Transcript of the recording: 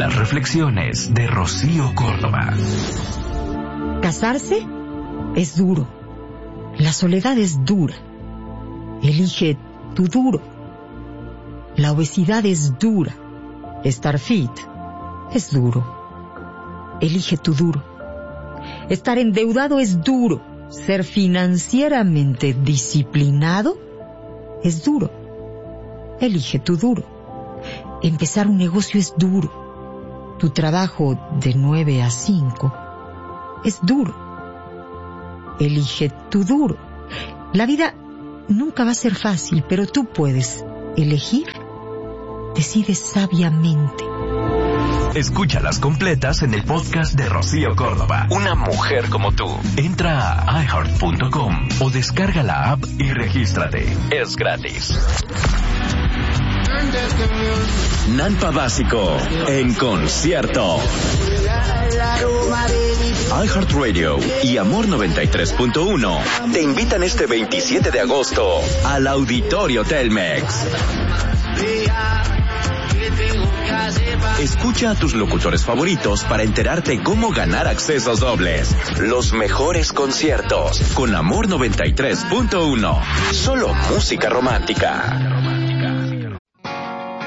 las reflexiones de Rocío Córdoba. Casarse es duro. La soledad es dura. Elige tu duro. La obesidad es dura. Estar fit es duro. Elige tu duro. Estar endeudado es duro. Ser financieramente disciplinado es duro. Elige tu duro. Empezar un negocio es duro. Tu trabajo de 9 a 5 es duro. Elige tu duro. La vida nunca va a ser fácil, pero tú puedes elegir. Decide sabiamente. Escúchalas completas en el podcast de Rocío Córdoba. Una mujer como tú. Entra a iHeart.com o descarga la app y regístrate. Es gratis. Nampa Básico en concierto. iHeartRadio y Amor 93.1 te invitan este 27 de agosto al Auditorio Telmex. Escucha a tus locutores favoritos para enterarte cómo ganar accesos dobles. Los mejores conciertos con Amor 93.1. Solo música romántica.